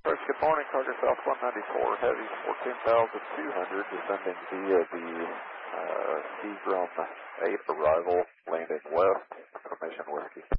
First, good morning, Carter South 194, heavy 14,200, descending via the Seagram 8 arrival, landing west, Permission Whiskey.